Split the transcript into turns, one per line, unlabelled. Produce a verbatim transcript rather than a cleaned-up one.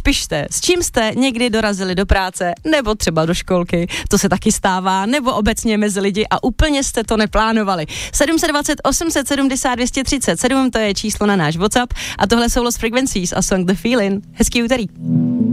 pište, s čím jste někdy dorazili do práce, nebo třeba do školky, to se taky stává, nebo obecně mezi lidi a úplně jste to neplánovali. sedm set dvacet, osm set sedmdesát, dvě stě třicet sedm, to je číslo na náš WhatsApp a tohle jsou Lost Frequencies a song The Feeling. Hezký úterý.